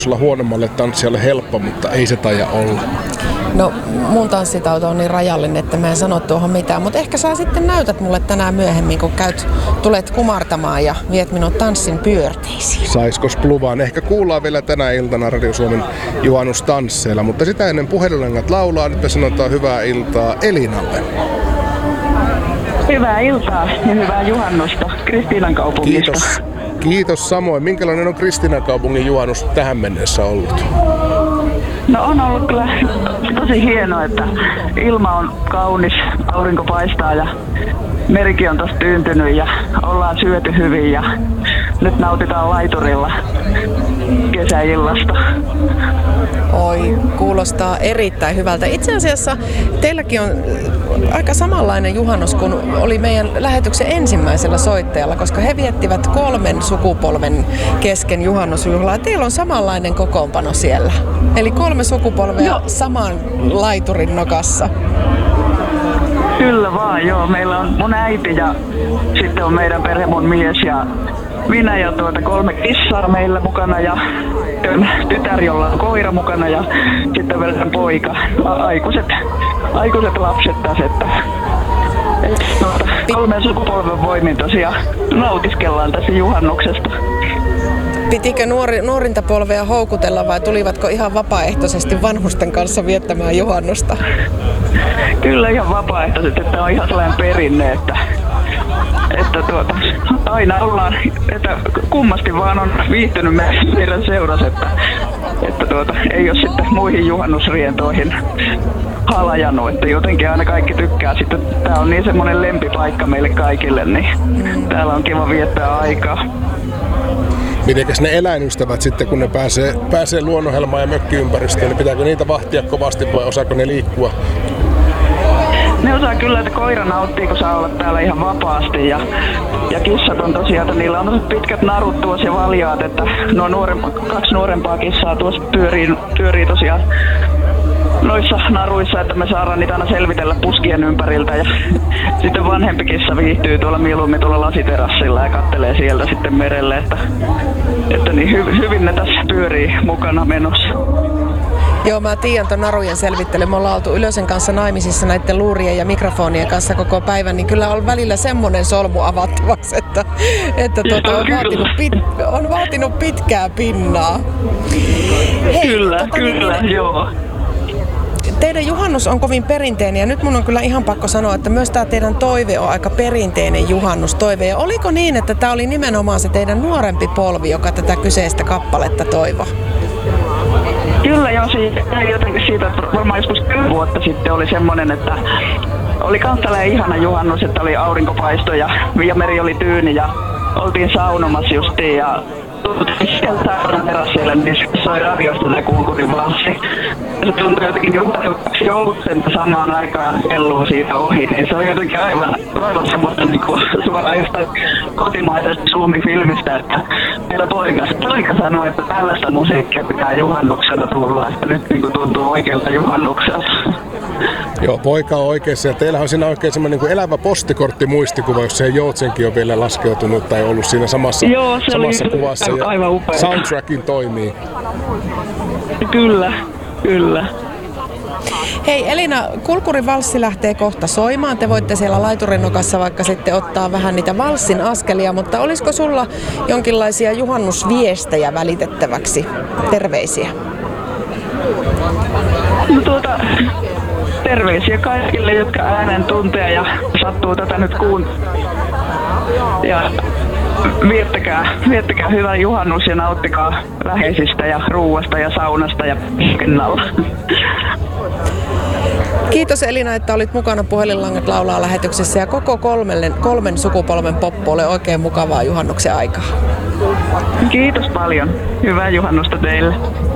huonommalle tanssijalle helppo, mutta ei se taida olla. No mun tanssitauto on niin rajallinen, että mä en sano tuohon mitään, mutta ehkä sä sitten näytät mulle tänään myöhemmin, kun tulet kumartamaan ja viet minut tanssin pyörteisiin. Saiskos pluvaan? Ehkä kuullaan vielä tänä iltana Radio Suomen juhannustansseilla, mutta sitä ennen puhelinlangat laulaa. Nyt me sanotaan hyvää iltaa Elinalle. Hyvää iltaa ja hyvää juhannusta Kristiinankaupungista. Kiitos samoin. Minkälainen on Kristiinankaupungin juhannus tähän mennessä ollut? No on ollut kyllä tosi hienoa, että ilma on kaunis, aurinko paistaa ja merikin on tossa tyyntynyt ja ollaan syöty hyvin ja nyt nautitaan laiturilla kesäillasta. Oi, kuulostaa erittäin hyvältä. Itse asiassa teilläkin on aika samanlainen juhannus kuin oli meidän lähetyksen ensimmäisellä soittajalla, koska he viettivät 3 sukupolven kesken juhannusjuhlaa. Teillä on samanlainen kokoonpano siellä. Eli 3 sukupolvea saman laiturin nokassa. Kyllä vaan, joo. Meillä on mun äiti ja sitten on meidän perhe, mun mies ja minä ja 3 kissaa meillä mukana ja tytär, jolla on koira mukana ja sitten vielä poika. Aikuiset lapset tässä, että 3 sukupolven voimin tosiaan nautiskellaan tässä juhannuksesta. Pitikö nuorinta polvea houkutella vai tulivatko ihan vapaaehtoisesti vanhusten kanssa viettämään juhannusta? Kyllä ihan vapaaehtoisesti, että on ihan sellainen perinne, että aina ollaan, että kummasti vaan on viihtynyt meidän seurassa, että ei ole sitten muihin juhannusrientoihin halajannut, että jotenkin aina kaikki tykkää sitten, tää on niin semmoinen lempipaikka meille kaikille, niin täällä on kiva viettää aikaa. Mitenkäs ne eläinystävät sitten, kun ne pääsee luonnonhelmaan ja mökkiympäristöön, niin pitääkö niitä vahtia kovasti vai osaako ne liikkua? Ne osaa kyllä, että koira nauttii, kun saa olla täällä ihan vapaasti ja kissat on tosiaan, että niillä on pitkät narut tuossa ja valjaat, että nuo 2 nuorempaa kissaa tuossa pyörii tosiaan noissa naruissa, että me saadaan niitä aina selvitellä puskien ympäriltä ja sitten vanhempi kissa viihtyy tuolla mieluummin tuolla lasiterassilla ja kattelee sieltä sitten merelle, että niin hyvin ne tässä pyörii mukana menossa. Joo, mä tiedän ton narujen selvittely. Me ollaan oltu Ylösen kanssa naimisissa näiden luurien ja mikrofonien kanssa koko päivän, niin kyllä on välillä semmonen solmu avattavaksi, että on vaatinut pitkää pinnaa. Hei, kyllä, joo. Teidän juhannus on kovin perinteinen ja nyt mun on kyllä ihan pakko sanoa, että myös tämä teidän toive on aika perinteinen juhannustoive. Ja oliko niin, että tämä oli nimenomaan se teidän nuorempi polvi, joka tätä kyseistä kappaletta toivoi? Kyllä joo, jotenkin siitä varmaan joskus 10 vuotta sitten oli semmoinen, että oli kans tällainen ihana juhannus, että oli aurinkopaisto ja meri oli tyyni ja oltiin saunomassa justiin ja sieltä saunan terassille, niin soi radiosta tämä Kulkurin valssi. Se tuntui jotenkin joulutsen samaan aikaan kelluu siitä ohi, niin se on jotenkin aivan semmoista suoraan jostain kotimaisesta Suomi-filmistä, että meillä poika sanoi, että tällaista musiikkia pitää juhannuksena tulla, että nyt tuntuu oikealta juhannukselta. Joo, poika on oikeassa ja teillähän on siinä oikein semmoinen niin elävä postikorttimuistikuva, jos se Joutsenkin on vielä laskeutunut tai ollut siinä samassa kuvassa ja aivan upea. Soundtrackin toimii. Kyllä. Hei Elina, Kulkurin valssi lähtee kohta soimaan. Te voitte siellä laiturinokassa vaikka sitten ottaa vähän niitä valssin askelia, mutta olisiko sulla jonkinlaisia juhannusviestejä välitettäväksi? Terveisiä. No terveisiä kaikille, jotka äänen tuntee ja sattuu tätä nyt ja viettäkää hyvä juhannus ja nauttikaa läheisistä ja ruuasta ja saunasta ja pinnalla. Kiitos Elina, että olit mukana Puhelinlangat laulaa lähetyksessä ja koko 3 sukupolven poppuolle oikein mukavaa juhannuksen aikaa. Kiitos paljon. Hyvää juhannusta teille.